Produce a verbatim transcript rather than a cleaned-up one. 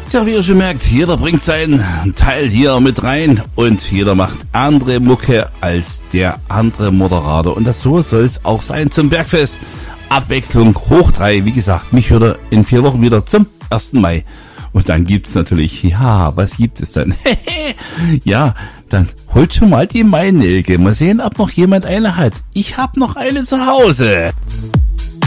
Tja, wie ihr schon merkt, jeder bringt seinen Teil hier mit rein und jeder macht andere Mucke als der andere Moderator. Und das so soll es auch sein zum Bergfest. Abwechslung hoch drei. Wie gesagt, mich hört er in vier Wochen wieder zum ersten Mai. Und dann gibt's natürlich, ja, was gibt es dann? Ja, dann holt schon mal die Mai-Nelke. Mal sehen, ob noch jemand eine hat. Ich hab noch eine zu Hause.